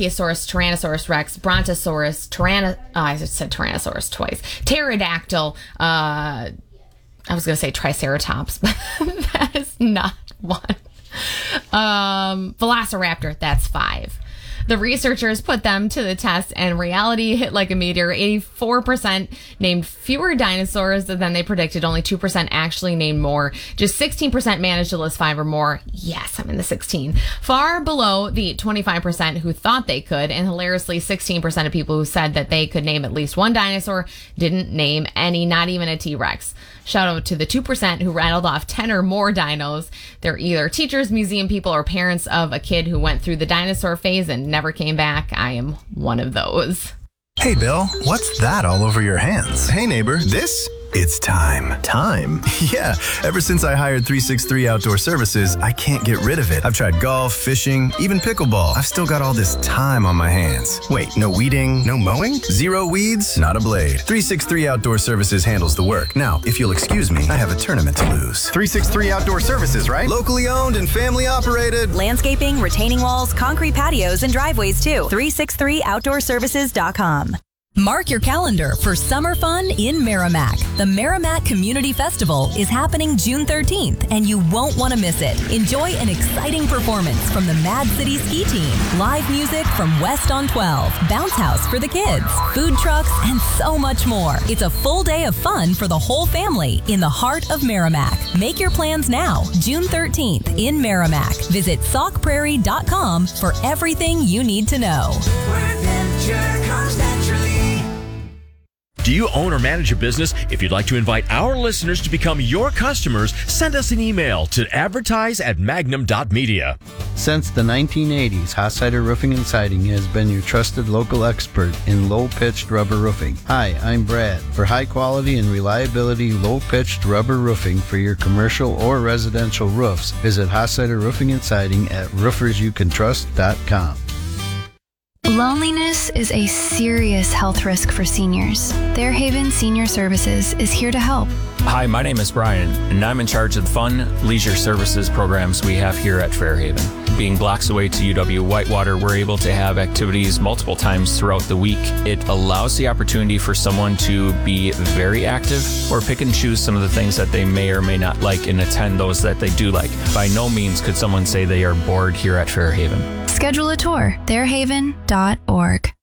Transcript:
Brachiosaurus, Tyrannosaurus Rex, Brontosaurus, I said Tyrannosaurus twice. Pterodactyl, I was going to say Triceratops, but that is not one. Velociraptor, that's 5. The researchers put them to the test, and reality hit like a meteor. 84% named fewer dinosaurs than they predicted. Only 2% actually named more. Just 16% managed to list 5 or more. Yes, I'm in the 16. Far below the 25% who thought they could, and hilariously, 16% of people who said that they could name at least one dinosaur didn't name any, not even a T-Rex. Shout out to the 2% who rattled off 10 or more dinos. They're either teachers, museum people, or parents of a kid who went through the dinosaur phase and never came back. I am one of those. Hey, Bill, what's that all over your hands? Hey, neighbor, this? It's time. Time? Yeah, ever since I hired 363 Outdoor Services, I can't get rid of it. I've tried golf, fishing, even pickleball. I've still got all this time on my hands. Wait, no weeding, no mowing? Zero weeds? Not a blade. 363 Outdoor Services handles the work. Now, if you'll excuse me, I have a tournament to lose. 363 Outdoor Services, right? Locally owned and family operated. Landscaping, retaining walls, concrete patios, and driveways, too. 363outdoorservices.com. Mark your calendar for summer fun in Merrimack. The Merrimack Community Festival is happening June 13th, and you won't want to miss it. Enjoy an exciting performance from the Mad City Ski Team, live music from West on 12, bounce house for the kids, food trucks, and so much more. It's a full day of fun for the whole family in the heart of Merrimack. Make your plans now, June 13th in Merrimack. Visit saukprairie.com for everything you need to know. Do you own or manage a business? If you'd like to invite our listeners to become your customers, send us an email to advertise@magnum.media. Since the 1980s, Hossider Roofing and Siding has been your trusted local expert in low-pitched rubber roofing. Hi, I'm Brad. For high quality and reliability low-pitched rubber roofing for your commercial or residential roofs, visit Hossider Roofing and Siding at roofersyoucantrust.com. Loneliness is a serious health risk for seniors. Fairhaven Senior Services is here to help. Hi, my name is Brian, and I'm in charge of the fun leisure services programs we have here at Fairhaven. Being blocks away to UW Whitewater, we're able to have activities multiple times throughout the week. It allows the opportunity for someone to be very active or pick and choose some of the things that they may or may not like and attend those that they do like. By no means could someone say they are bored here at Fairhaven. Schedule a tour, fairhaven.org.